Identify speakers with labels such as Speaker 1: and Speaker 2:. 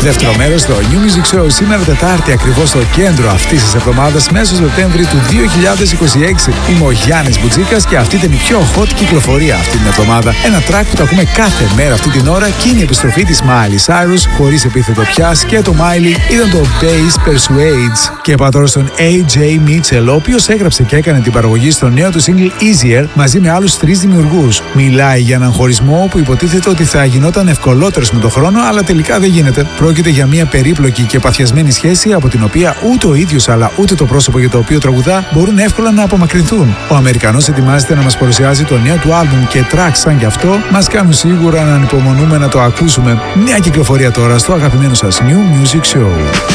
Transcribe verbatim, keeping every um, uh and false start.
Speaker 1: Δεύτερο μέρος στο New Music Show σήμερα Τετάρτη, ακριβώς στο κέντρο αυτής της εβδομάδας, μέσω Σεπτέμβρη του δύο χιλιάδες είκοσι έξι. Είμαι ο Γιάννης Μπουτζίκας και αυτή ήταν η πιο hot κυκλοφορία αυτή την εβδομάδα. Ένα track που το ακούμε κάθε μέρα αυτή την ώρα και είναι η επιστροφή της Miley Cyrus, χωρίς επίθετο πια, και το Miley ήταν το Bass Persuades. Και πάω τώρα στον έι τζέι Mitchell, ο οποίος έγραψε και έκανε την παραγωγή στο νέο του single Easier μαζί με άλλους τρεις δημιουργούς. Μιλάει για έναν χωρισμό που υποτίθεται ότι θα γινόταν ευκολότερος με τον χρόνο, αλλά τελικά δεν γίνεται. Πρόκειται για μια περίπλοκη και παθιασμένη σχέση από την οποία ούτε ο ίδιος αλλά ούτε το πρόσωπο για το οποίο τραγουδά μπορούν εύκολα να απομακρυνθούν. Ο Αμερικανός ετοιμάζεται να μας παρουσιάζει το νέο του άλμπουμ και tracks σαν κι αυτό μας κάνουν σίγουρα να ανυπομονούμε να το ακούσουμε. Νέα κυκλοφορία τώρα στο αγαπημένο σας New Music Show.